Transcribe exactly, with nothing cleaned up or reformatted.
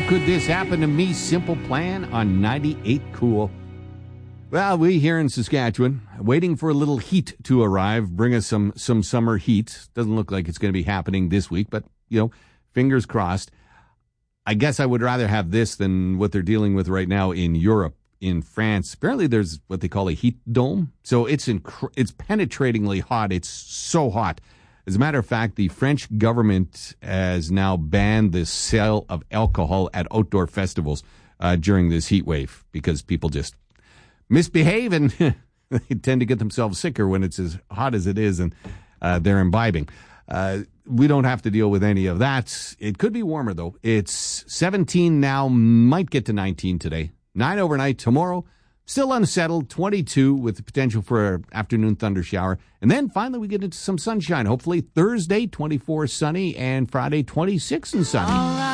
Could this happen to me? Simple Plan on ninety-eight Cool. Well, we here in Saskatchewan, waiting for a little heat to arrive, bring us some, some summer heat. Doesn't look like it's going to be happening this week, but, you know, fingers crossed. I guess I would rather have this than what they're dealing with right now in Europe, in France. Apparently there's what they call a heat dome. So it's inc- it's penetratingly hot. It's so hot. As a matter of fact, the French government has now banned the sale of alcohol at outdoor festivals uh, during this heat wave because people just misbehave and they tend to get themselves sicker when it's as hot as it is and uh, they're imbibing. Uh, we don't have to deal with any of that. It could be warmer, though. It's seventeen now, might get to nineteen today. nine overnight tomorrow. Still unsettled, twenty-two with the potential for an afternoon thunder shower. And then finally we get into some sunshine. Hopefully Thursday, twenty-four sunny, and Friday, twenty-six and sunny.